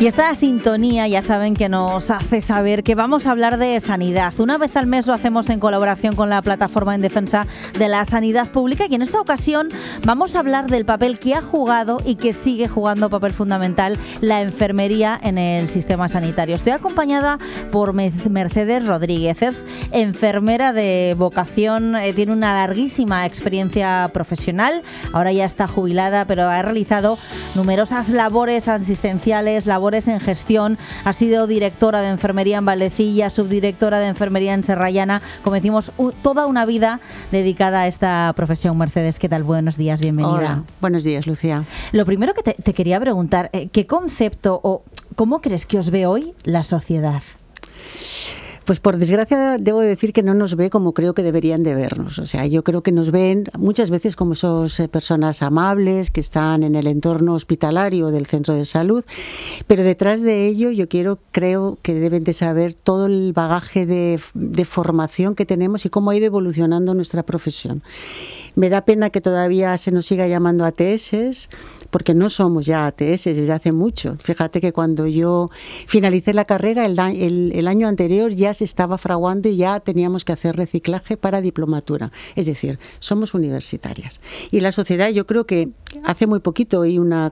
Y esta sintonía ya saben que nos hace saber que vamos a hablar de sanidad. Una vez al mes lo hacemos en colaboración con la Plataforma en Defensa de la Sanidad Pública y en esta ocasión vamos a hablar del papel que ha jugado y que sigue jugando papel fundamental la enfermería en el sistema sanitario. Estoy acompañada por Mercedes Rodríguez, es enfermera de vocación, tiene una larguísima experiencia profesional, ahora ya está jubilada, pero ha realizado numerosas labores asistenciales, labores en gestión, ha sido directora de enfermería en Vallecilla, subdirectora de enfermería en Serrallana, como decimos, toda una vida dedicada a esta profesión. Mercedes, ¿qué tal? Buenos días, bienvenida. Hola, buenos días, Lucía. Lo primero que te quería preguntar, ¿qué concepto o cómo crees que os ve hoy la sociedad? Pues por desgracia debo decir que no nos ve como creo que deberían de vernos. O sea, yo creo que nos ven muchas veces como esos personas amables que están en el entorno hospitalario del centro de salud, pero detrás de ello creo que deben de saber todo el bagaje de formación que tenemos y cómo ha ido evolucionando nuestra profesión. Me da pena que todavía se nos siga llamando ATS, porque no somos ya ATS desde hace mucho. Fíjate que cuando yo finalicé la carrera, el año anterior ya se estaba fraguando y ya teníamos que hacer reciclaje para diplomatura. Es decir, somos universitarias. Y la sociedad, yo creo que hace muy poquito oí una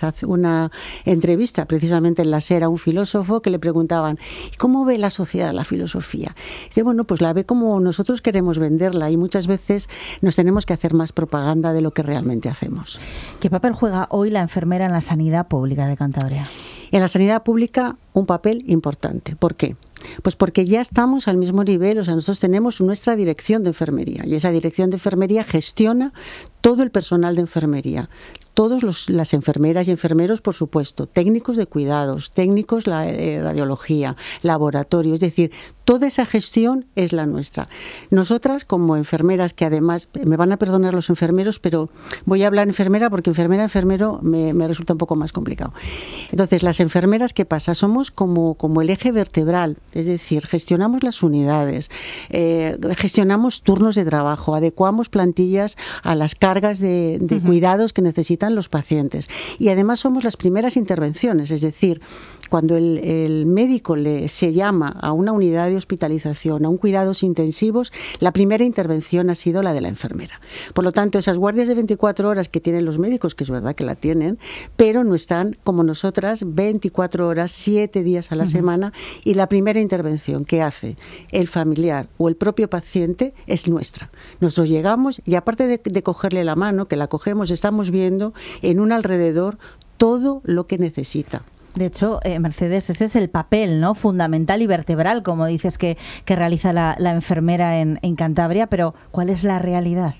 entrevista precisamente en la SER a un filósofo que le preguntaban, ¿cómo ve la sociedad la filosofía? Dice, bueno, pues la ve como nosotros queremos venderla y muchas veces nos tenemos que hacer más propaganda de lo que realmente hacemos. ¿Qué papel juega hoy la enfermera en la sanidad pública de Cantabria? En la sanidad pública un papel importante. ¿Por qué? Pues porque ya estamos al mismo nivel, o sea, nosotros tenemos nuestra dirección de enfermería y esa dirección de enfermería gestiona todo el personal de enfermería. Todas las enfermeras y enfermeros, por supuesto, técnicos de cuidados, técnicos de radiología, laboratorio, es decir, toda esa gestión es la nuestra. Nosotras, como enfermeras, que además, me van a perdonar los enfermeros, pero voy a hablar enfermera porque enfermero me resulta un poco más complicado. Entonces, las enfermeras, ¿qué pasa? Somos como el eje vertebral, es decir, gestionamos las unidades, gestionamos turnos de trabajo, adecuamos plantillas a las cargas de cuidados que necesitan los pacientes. Y además somos las primeras intervenciones, es decir, cuando el médico se llama a una unidad de hospitalización, a un cuidados intensivos, la primera intervención ha sido la de la enfermera. Por lo tanto, esas guardias de 24 horas que tienen los médicos, que es verdad que la tienen, pero no están como nosotras 24 horas, 7 días a la semana, y la primera intervención que hace el familiar o el propio paciente es nuestra. Nosotros llegamos y aparte de cogerle la mano, que la cogemos, estamos viendo en un alrededor todo lo que necesita. De hecho, Mercedes, ese es el papel, ¿no?, fundamental y vertebral, como dices, que realiza la enfermera en Cantabria, pero ¿cuál es la realidad?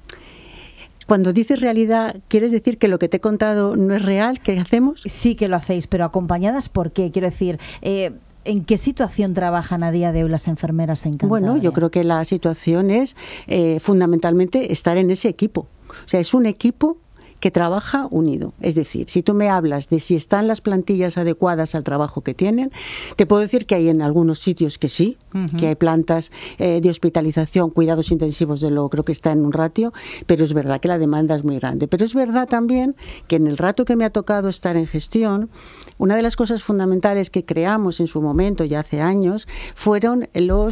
Cuando dices realidad, ¿quieres decir que lo que te he contado no es real? ¿Qué hacemos? Sí que lo hacéis, pero acompañadas ¿por qué? Quiero decir, ¿en qué situación trabajan a día de hoy las enfermeras en Cantabria? Bueno, yo creo que la situación es fundamentalmente estar en ese equipo. O sea, es un equipo que trabaja unido. Es decir, si tú me hablas de si están las plantillas adecuadas al trabajo que tienen, te puedo decir que hay en algunos sitios que sí, que hay plantas de hospitalización, cuidados intensivos, creo que está en un ratio, pero es verdad que la demanda es muy grande. Pero es verdad también que en el rato que me ha tocado estar en gestión, una de las cosas fundamentales que creamos en su momento, ya hace años, fueron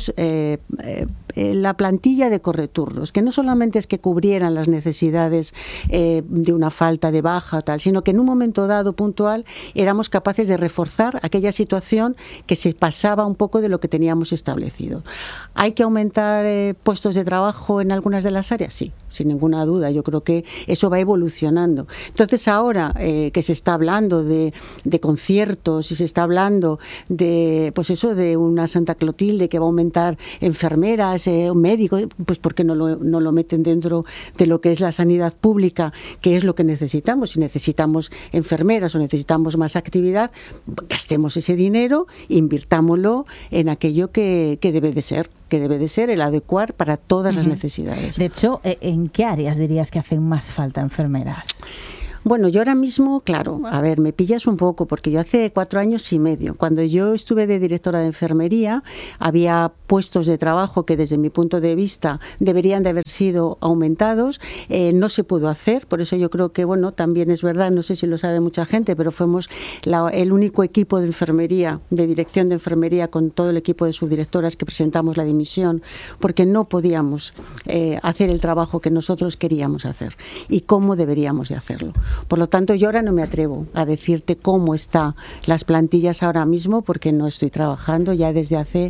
la plantilla de correturnos, que no solamente es que cubrieran las necesidades de una falta de baja tal, sino que en un momento dado puntual éramos capaces de reforzar aquella situación que se pasaba un poco de lo que teníamos establecido. ¿Hay que aumentar puestos de trabajo en algunas de las áreas? Sí, sin ninguna duda. Yo creo que eso va evolucionando. Entonces ahora que se está hablando de conciertos y se está hablando de una Santa Clotilde que va a aumentar enfermeras, médicos, pues ¿por qué no lo meten dentro de lo que es la sanidad pública, que es lo que necesitamos? Si necesitamos enfermeras o necesitamos más actividad, gastemos ese dinero, invirtámoslo en aquello que debe de ser el adecuar para todas las necesidades. De hecho, ¿en qué áreas dirías que hacen más falta enfermeras? Bueno, yo ahora mismo, claro, a ver, me pillas un poco, porque yo hace 4 años y medio, cuando yo estuve de directora de enfermería, había puestos de trabajo que desde mi punto de vista deberían de haber sido aumentados, no se pudo hacer, por eso yo creo que, bueno, también es verdad, no sé si lo sabe mucha gente, pero fuimos el único equipo de enfermería, de dirección de enfermería, con todo el equipo de subdirectoras que presentamos la dimisión, porque no podíamos hacer el trabajo que nosotros queríamos hacer y cómo deberíamos de hacerlo. Por lo tanto, yo ahora no me atrevo a decirte cómo están las plantillas ahora mismo, porque no estoy trabajando ya desde hace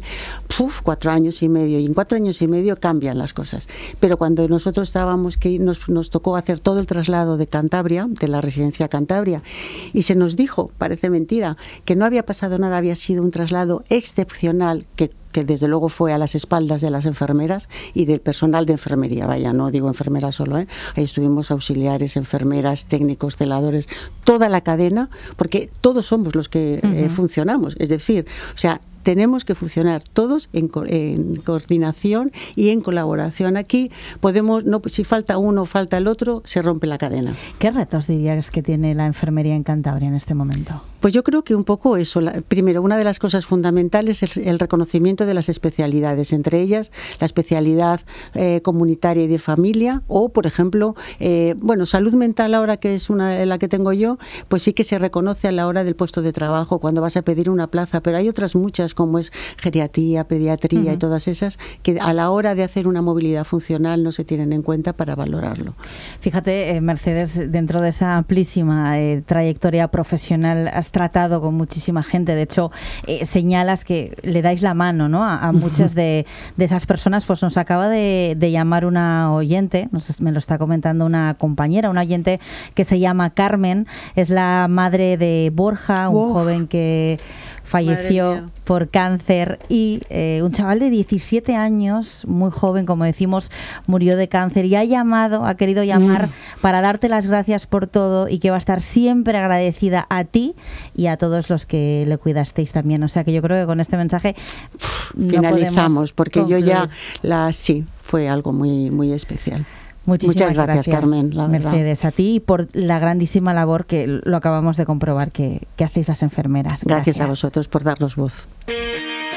4 años y medio, y en 4 años y medio cambian las cosas. Pero cuando nosotros estábamos que nos tocó hacer todo el traslado de Cantabria, de la residencia Cantabria, y se nos dijo, parece mentira, que no había pasado nada, había sido un traslado excepcional que desde luego fue a las espaldas de las enfermeras y del personal de enfermería, vaya, no digo enfermeras solo, ahí estuvimos auxiliares, enfermeras, técnicos, celadores, toda la cadena, porque todos somos los que funcionamos, es decir, o sea, tenemos que funcionar todos en coordinación y en colaboración. Aquí podemos, no, si falta uno o falta el otro, se rompe la cadena. ¿Qué retos dirías que tiene la enfermería en Cantabria en este momento? Pues yo creo que un poco eso. Primero, una de las cosas fundamentales es el reconocimiento de las especialidades, entre ellas la especialidad comunitaria y de familia, o, por ejemplo, salud mental ahora, que es la que tengo yo, pues sí que se reconoce a la hora del puesto de trabajo cuando vas a pedir una plaza, pero hay otras muchas como es geriatría, pediatría y todas esas que a la hora de hacer una movilidad funcional no se tienen en cuenta para valorarlo. Fíjate, Mercedes, dentro de esa amplísima trayectoria profesional has tratado con muchísima gente, de hecho señalas que le dais la mano, ¿no?, a muchas de esas personas. Pues nos acaba de llamar una oyente, me lo está comentando una compañera, una oyente que se llama Carmen, es la madre de Borja, un joven que falleció por cáncer, y un chaval de 17 años, muy joven, como decimos, murió de cáncer, y ha querido llamar para darte las gracias por todo, y que va a estar siempre agradecida a ti y a todos los que le cuidasteis también. O sea que yo creo que con este mensaje finalizamos, porque concluir. Yo ya sí, fue algo muy, muy especial. Muchas gracias, Carmen, Mercedes, a ti, y por la grandísima labor que lo acabamos de comprobar que hacéis las enfermeras. Gracias a vosotros por darnos voz.